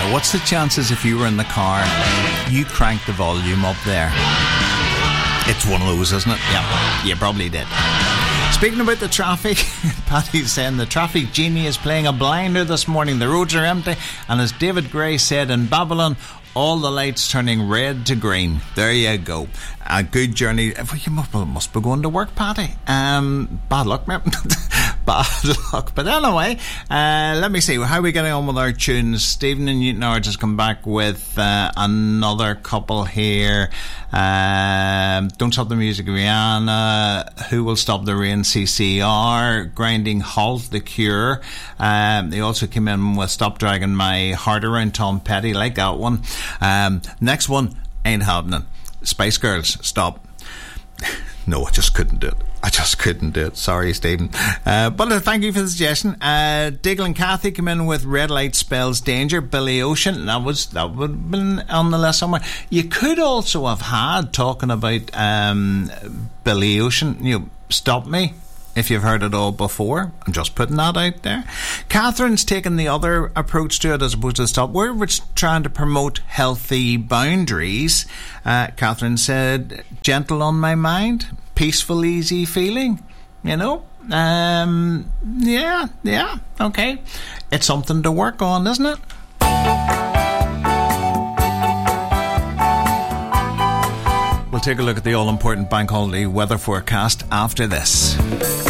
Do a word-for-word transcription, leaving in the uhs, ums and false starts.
Now, what's the chances if you were in the car, you cranked the volume up there? It's one of those, isn't it? Yeah, you probably did. Speaking about the traffic, Paddy's saying the traffic genie is playing a blinder this morning. The roads are empty, and as David Gray said in Babylon, all the lights turning red to green. There you go. A good journey. You must be going to work, Paddy. Um, bad luck, mate. Bad luck. But anyway, uh, let me see. How are we getting on with our tunes? Stephen and Newton Howard just come back with uh, another couple here. Um, Don't Stop the Music, Rihanna. Who Will Stop the Rain, C C R. Grinding Halt, The Cure. Um, they also came in with Stop Dragging My Heart Around, Tom Petty. Like that one. Um, next one, Ain't Happening. Spice Girls, Stop. No, I just couldn't do it. I just couldn't do it. Sorry, Stephen. Uh, but uh, thank you for the suggestion. Uh, Diggle and Kathy come in with Red Light Spells Danger, Billy Ocean. That was that would have been on the list somewhere. You could also have had, talking about um, Billy Ocean, you know, Stop Me. If you've heard it all before, I'm just putting that out there. Catherine's taken the other approach to it as opposed to Stop. We're trying to promote healthy boundaries. Uh, Catherine said, gentle on my mind, peaceful, easy feeling. You know, um, yeah, yeah, okay. It's something to work on, isn't it? We'll take a look at the all-important bank holiday weather forecast after this.